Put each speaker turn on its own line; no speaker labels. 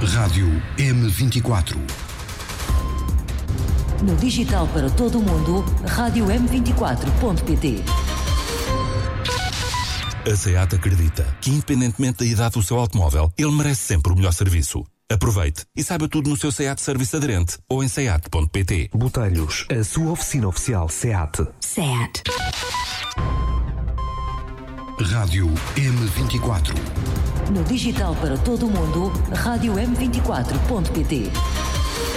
Rádio M24.
No digital para todo o mundo, rádio M24.pt.
A SEAT acredita que, independentemente da idade do seu automóvel, ele merece sempre o melhor serviço. Aproveite e saiba tudo no seu SEAT Serviço Aderente ou em seat.pt.
Botelhos, a sua oficina oficial SEAT.
SEAT.
Rádio M24.
No digital para todo o mundo, rádio M24.pt.